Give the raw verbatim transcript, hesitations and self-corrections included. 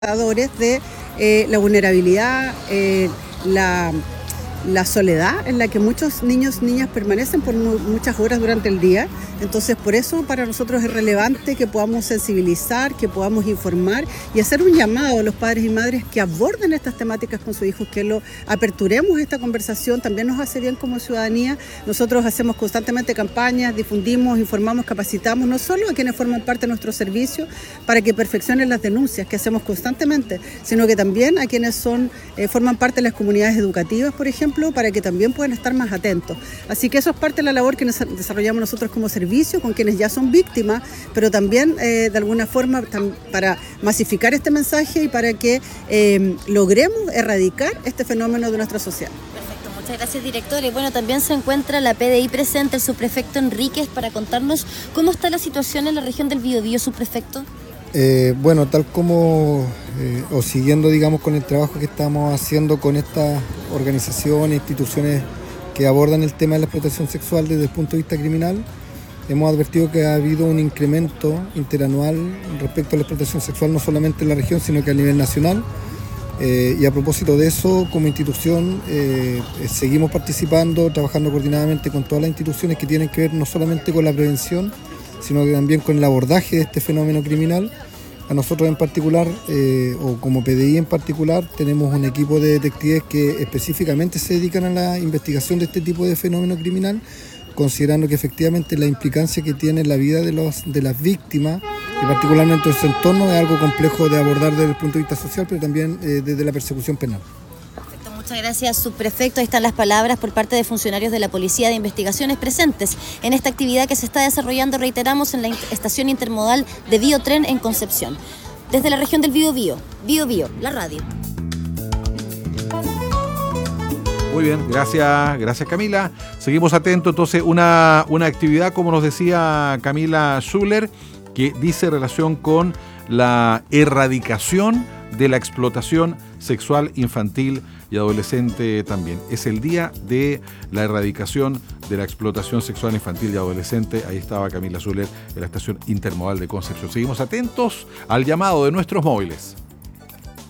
de eh, la vulnerabilidad, eh, la, la soledad en la que muchos niños y niñas permanecen por mu muchas horas durante el día. Entonces, por eso para nosotros es relevante que podamos sensibilizar, que podamos informar y hacer un llamado a los padres y madres que aborden estas temáticas con sus hijos, que lo aperturemos esta conversación. También nos hace bien como ciudadanía. Nosotros hacemos constantemente campañas, difundimos, informamos, capacitamos, no solo a quienes forman parte de nuestro servicio para que perfeccionen las denuncias que hacemos constantemente, sino que también a quienes son, eh, forman parte de las comunidades educativas, por ejemplo, para que también puedan estar más atentos. Así que eso es parte de la labor que nos desarrollamos nosotros como servicio, con quienes ya son víctimas, pero también eh, de alguna forma tam, para masificar este mensaje y para que eh, logremos erradicar este fenómeno de nuestra sociedad. Perfecto, muchas gracias, director. Y bueno, también se encuentra la P D I presente, el subprefecto Enríquez, para contarnos cómo está la situación en la región del Biobío, subprefecto. Eh, bueno, tal como, eh, o siguiendo digamos con el trabajo que estamos haciendo con estas organizaciones, instituciones que abordan el tema de la explotación sexual desde el punto de vista criminal, hemos advertido que ha habido un incremento interanual respecto a la explotación sexual, no solamente en la región, sino que a nivel nacional. Eh, y a propósito de eso, como institución, eh, seguimos participando, trabajando coordinadamente con todas las instituciones que tienen que ver no solamente con la prevención, sino que también con el abordaje de este fenómeno criminal. A nosotros en particular, eh, o como P D I en particular, tenemos un equipo de detectives que específicamente se dedican a la investigación de este tipo de fenómeno criminal, considerando que efectivamente la implicancia que tiene la vida de, los, de las víctimas y particularmente en su entorno es algo complejo de abordar desde el punto de vista social, pero también eh, desde la persecución penal. Perfecto, muchas gracias, subprefecto. Ahí están las palabras por parte de funcionarios de la Policía de Investigaciones presentes en esta actividad que se está desarrollando, reiteramos, en la estación intermodal de Biotren en Concepción. Desde la región del Biobío, Biobío, la radio. Muy bien, gracias, gracias Camila. Seguimos atentos, entonces, una, una actividad, como nos decía Camila Schuller, que dice relación con la erradicación de la explotación sexual infantil y adolescente también. Es el día de la erradicación de la explotación sexual infantil y adolescente. Ahí estaba Camila Schuller en la estación intermodal de Concepción. Seguimos atentos al llamado de nuestros móviles.